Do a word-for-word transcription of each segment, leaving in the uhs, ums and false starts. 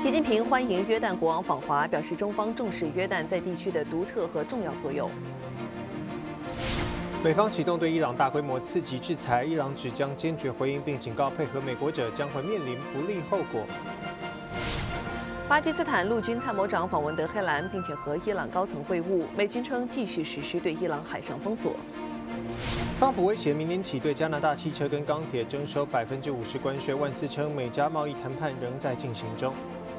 习近平欢迎约旦国王访华，表示中方重视约旦在地区的独特和重要作用。 美方启动对伊朗大规模刺激制裁，伊朗只将坚决回应，并警告配合美国者将会面临不利后果。 巴基斯坦陆军参谋长访问德黑兰，并且和伊朗高层会晤。美军称继续实施对伊朗海上封锁。 特朗普威胁明年起对加拿大汽车跟钢铁征收百分之五十关税。万斯称美加贸易谈判仍在进行中。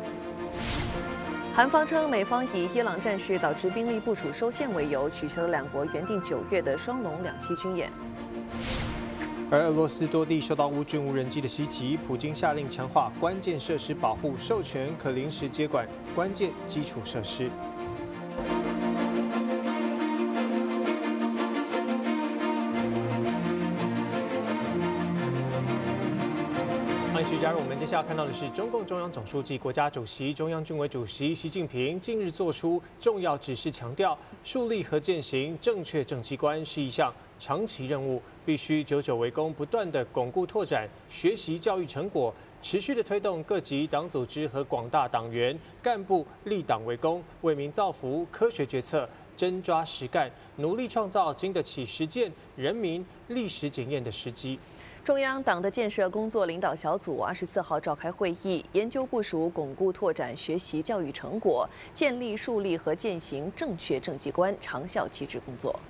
韩方称美方以伊朗战事导致兵力部署受限为由，取消了两国原定九月的双龙两栖军演。 而俄罗斯多地受到乌军无人机的袭击，普京下令强化关键设施保护，授权可临时接管关键基础设施。欢迎继续加入我们。接下来看到的是中共中央总书记、国家主席、中央军委主席习近平近日作出重要指示，强调树立和践行正确政绩观是一项长期任务，必须久久为功，不断地巩固拓展学习教育成果，持续地推动各级党组织和广大党员干部立党为公，为民造福，科学决策，真抓实干，努力创造经得起实践、人民历史检验的时机。 中央党的建设工作领导小组二十四号召开会议，研究部署巩固拓展学习教育成果，建立树立和践行正确政绩观长效机制工作。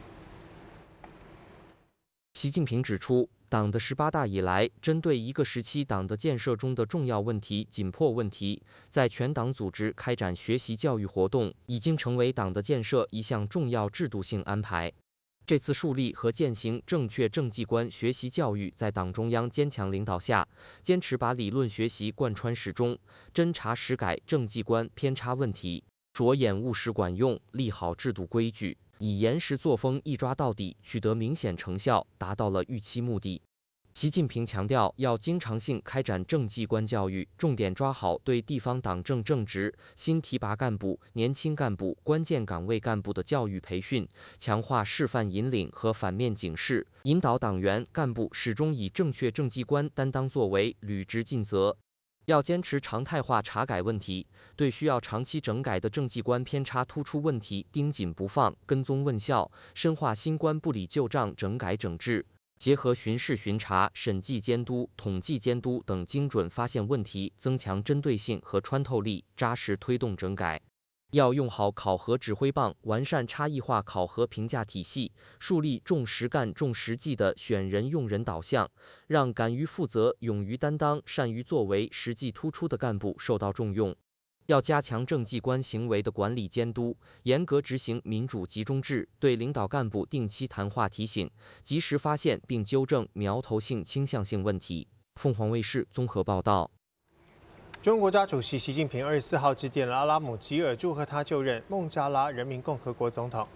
习近平指出，党的十八大以来，针对一个时期党的建设中的重要问题、紧迫问题，在全党组织开展学习教育活动，已经成为党的建设一项重要制度性安排。这次树立和践行正确政绩观学习教育，在党中央坚强领导下，坚持把理论学习贯穿始终，真查实改政绩观偏差问题，着眼务实管用，立好制度规矩，以严实作风一抓到底，取得明显成效，达到了预期目的。习近平强调，要经常性开展政绩观教育，重点抓好对地方党政正职、新提拔干部、年轻干部、关键岗位干部的教育培训，强化示范引领和反面警示，引导党员干部始终以正确政绩观担当作为，履职尽责。要坚持常态化查改问题，对需要长期整改的政绩观偏差突出问题盯紧不放，跟踪问效，深化新观不理旧账整改整治。结合巡视巡查、审计监督、统计监督等，精准发现问题，增强针对性和穿透力，扎实推动整改。要用好考核指挥棒，完善差异化考核评价体系，树立重实干、重实际的选人用人导向，让敢于负责、勇于担当、善于作为、实际突出的干部受到重用。要加强政绩观行为的管理监督，严格执行民主集中制，对领导干部定期谈话提醒，及时发现并纠正苗头性、倾向性问题。凤凰卫视综合报道。 中国国家主席习近平二十四号致电了阿拉姆吉尔，祝贺他就任孟加拉人民共和国总统。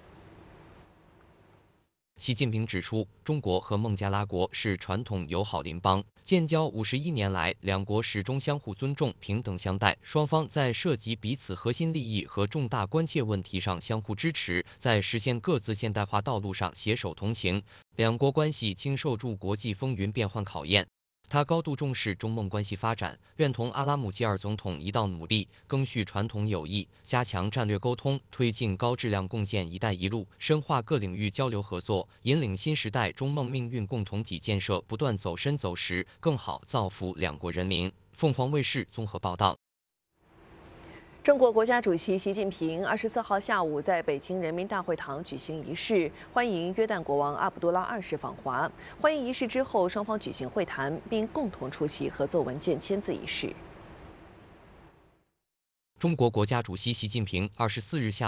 习近平指出，中国和孟加拉国是传统友好邻邦，建交五十一年来，两国始终相互尊重、平等相待，双方在涉及彼此核心利益和重大关切问题上相互支持，在实现各自现代化道路上携手同行，两国关系经受住国际风云变幻考验。他高度重视中孟关系发展，愿同阿拉姆吉尔总统一道努力，赓续传统友谊，加强战略沟通，推进高质量共建“一带一路”，深化各领域交流合作，引领新时代中孟命运共同体建设不断走深走实，更好造福两国人民。凤凰卫视综合报道。 中国国家主席习近平二十四号下午在北京人民大会堂举行仪式，欢迎约旦国王阿卜杜拉二世访华。欢迎仪式之后，双方举行会谈，并共同出席合作文件签字仪式。 中国国家主席习近平二十四日下